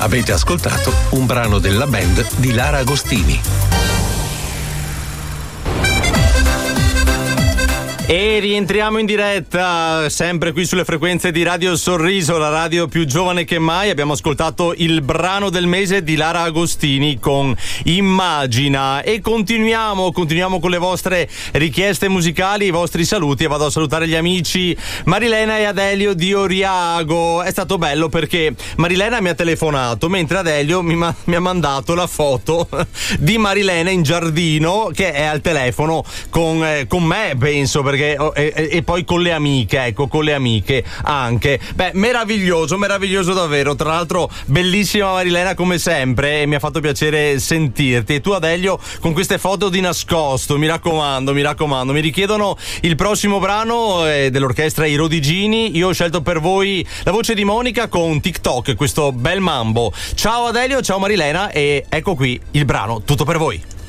Avete ascoltato un brano della band di Lara Agostini. E rientriamo in diretta, sempre qui sulle frequenze di Radio Sorriso, la radio più giovane che mai. Abbiamo ascoltato il brano del mese di Lara Agostini con Immagina. E continuiamo con le vostre richieste musicali, i vostri saluti. E vado a salutare gli amici Marilena e Adelio di Oriago. È stato bello perché Marilena mi ha telefonato mentre Adelio mi ha mandato la foto di Marilena in giardino, che è al telefono con me, penso, perché e poi con le amiche, ecco, con le amiche anche. Beh, meraviglioso davvero. Tra l'altro bellissima Marilena come sempre, e mi ha fatto piacere sentirti. E tu, Adelio, con queste foto di nascosto, mi raccomando, mi richiedono il prossimo brano dell'orchestra I Rodigini. Io ho scelto per voi la voce di Monica con TikTok, questo bel mambo. Ciao Adelio, ciao Marilena, e ecco qui il brano tutto per voi.